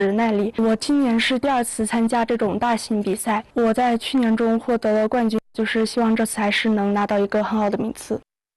耐力。我今年是第2次参加这种大型比赛，我在去年中获得了冠军，就是希望这次还是能拿到一个很好的名次。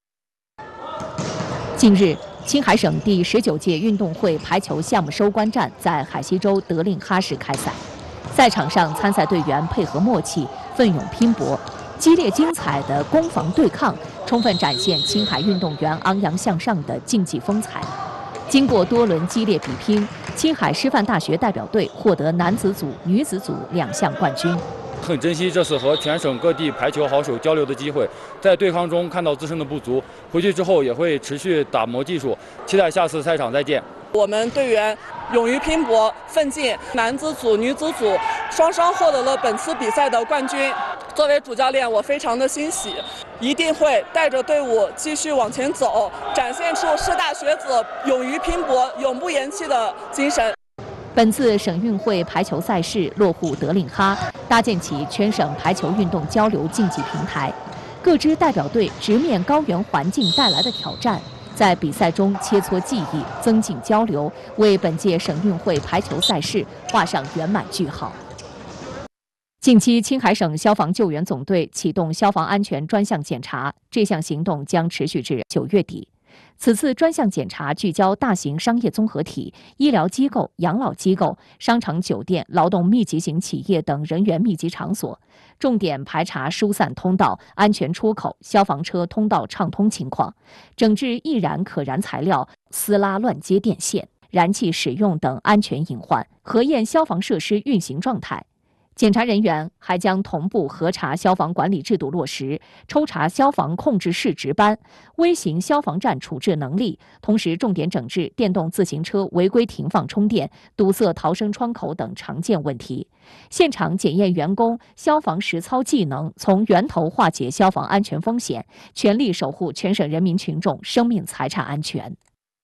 近日，青海省第19届运动会排球项目收官战在海西州德令哈市开赛。赛场上，参赛队员配合默契，奋勇拼搏，激烈精彩的攻防对抗，充分展现青海运动员昂扬向上的竞技风采。经过多轮激烈比拼，青海师范大学代表队获得男子组、女子组2项冠军。 很珍惜这次和全省各地排球好手交流的机会，在对抗中看到自身的不足，回去之后也会持续打磨技术，期待下次赛场再见。 我们队员勇于拼搏奋进，男子组、女子组双双获得了本次比赛的冠军。作为主教练，我非常的欣喜，一定会带着队伍继续往前走，展现出师大学子勇于拼搏、永不言弃的精神。 本次省运会排球赛事落户德令哈，搭建起全省排球运动交流竞技平台。各支代表队直面高原环境带来的挑战，在比赛中切磋技艺，增进交流，为本届省运会排球赛事画上圆满句号。近期，青海省消防救援总队启动消防安全专项检查，这项行动将持续至9月底。此次专项检查聚焦大型商业综合体、医疗机构、养老机构、商场、酒店、劳动密集型企业等人员密集场所，重点排查疏散通道、安全出口、消防车通道畅通情况，整治易燃可燃材料、撕拉乱接电线、燃气使用等安全隐患，核验消防设施运行状态。检查人员还将同步核查消防管理制度落实，抽查消防控制室值班、微型消防站处置能力，同时重点整治电动自行车违规停放充电、堵塞逃生窗口等常见问题。现场检验员工消防实操技能，从源头化解消防安全风险，全力守护全省人民群众生命财产安全。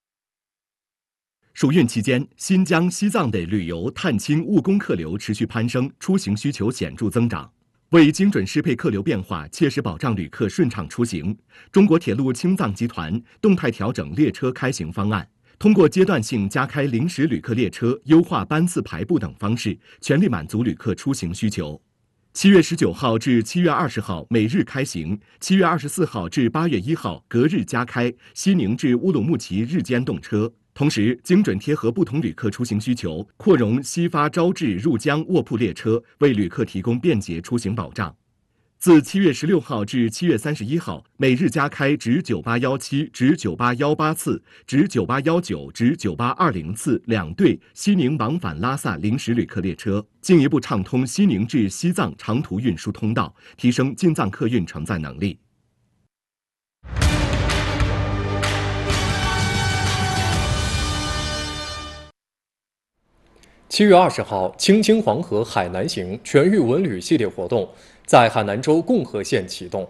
暑运期间，新疆、西藏的旅游、探亲、务工客流持续攀升，出行需求显著增长。为精准适配客流变化，切实保障旅客顺畅出行，中国铁路青藏集团动态调整列车开行方案，通过阶段性加开临时旅客列车、优化班次排布等方式，全力满足旅客出行需求。7月19号至7月20号每日开行，7月24号至8月1号隔日加开西宁至乌鲁木齐日间动车。同时，精准贴合不同旅客出行需求，扩容西发招致入江卧铺列车，为旅客提供便捷出行保障。自7月16号至7月31号，每日加开直9817、直9818次、直9819、直9820次2对西宁往返拉萨临时旅客列车，进一步畅通西宁至西藏长途运输通道，提升进藏客运承载能力。 7月20号，青青黄河海南行全域文旅系列活动在海南州共和县启动。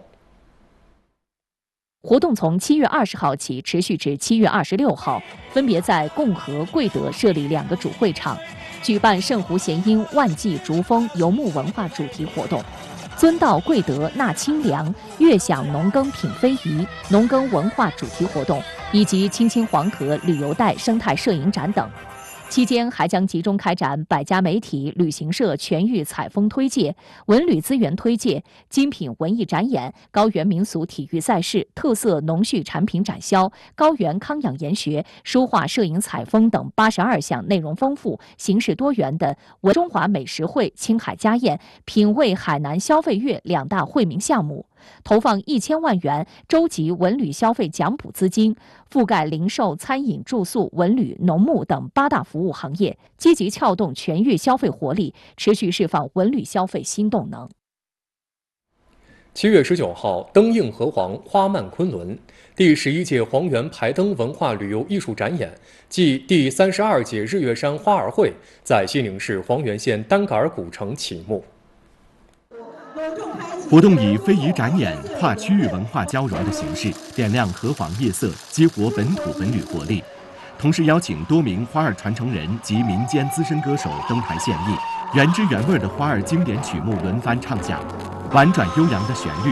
活动从7月20号起持续至7月26号，分别在共和、贵德设立2个主会场，举办圣湖弦音、万骑竹风游牧文化主题活动，尊道贵德纳清凉、悦享农耕品非遗农耕文化主题活动，以及青青黄河旅游带生态摄影展等。期间还将集中开展百家媒体、旅行社全域采风推介、文旅资源推介、精品文艺展演、高原民俗体育赛事、特色农畜产品展销、高原康养研学、书画摄影采风等82项内容丰富、形式多元的中华美食会、青海家宴、品味海南消费月2大惠民项目。投放1000万元州级文旅消费奖补资金，覆盖零售、餐饮、住宿、文旅、农牧等8大服务行业，积极撬动全域消费活力，持续释放文旅消费新动能。 7月19号，灯映河黄，花漫昆仑。第11届黄原排灯文化旅游艺术展演暨第32届日月山花儿会在西宁市黄原县丹格尔古城启幕。 活动以非遗展演、跨区域文化交融的形式，点亮河黄夜色，激活本土本旅活力。同时邀请多名花儿传承人及民间资深歌手登台献艺，原汁原味的花儿经典曲目轮番唱响，婉转悠扬的旋律